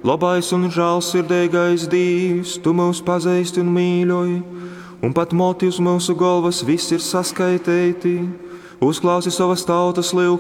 Labais un žēlsirdīgais Dievs, tu mūs pazīsti un mīļoji, un pat moti uz mūsu galvas viss ir saskaitīti. Uzklausi savas tautas lūgšanu